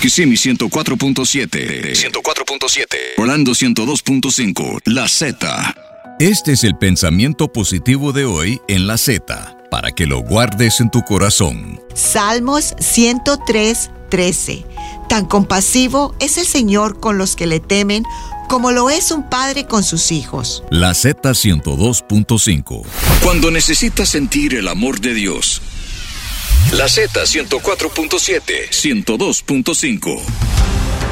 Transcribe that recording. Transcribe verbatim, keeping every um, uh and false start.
Kissimmee ciento cuatro punto siete. ciento cuatro punto siete. Orlando ciento dos punto cinco. La Z. Este es el pensamiento positivo de hoy en La Z, para que lo guardes en tu corazón. Salmos ciento tres, trece. Tan compasivo es el Señor con los que le temen, como lo es un padre con sus hijos. La Z ciento dos punto cinco. Cuando necesitas sentir el amor de Dios. La Z ciento cuatro punto siete, ciento dos punto cinco.